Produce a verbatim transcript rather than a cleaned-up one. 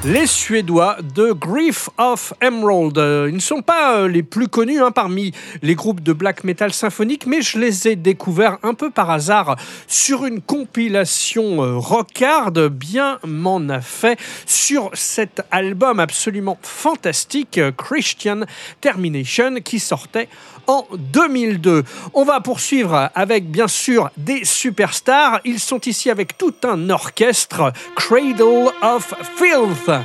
Les Suédois de Grief of Emerald. Ils ne sont pas les plus connus hein, parmi les groupes de black metal symphonique, mais je les ai découverts un peu par hasard sur une compilation rockard. Bien m'en a fait sur cet album absolument fantastique, Christian Termination, qui sortait en deux mille deux. On va poursuivre avec bien sûr des superstars. Ils sont ici avec tout un orchestre, Cradle of Filth.